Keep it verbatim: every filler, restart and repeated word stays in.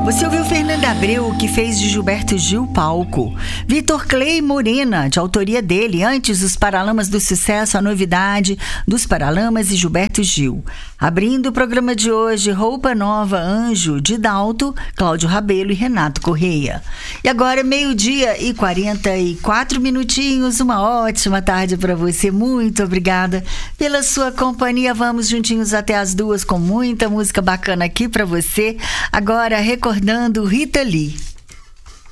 Você ouviu Fernanda Abreu, que fez de Gilberto Gil palco. Vitor Clay Morena, de autoria dele. Antes, os Paralamas do Sucesso, a novidade dos Paralamas e Gilberto Gil. Abrindo o programa de hoje, Roupa Nova, Anjo, de Dalto, Cláudio Rabelo e Renato Correia. E agora, meio-dia e quarenta e quatro minutinhos. Uma ótima tarde para você. Muito obrigada pela sua companhia. Vamos juntinhos até as duas com muita música bacana aqui para você. Agora, recordando Rita Lee.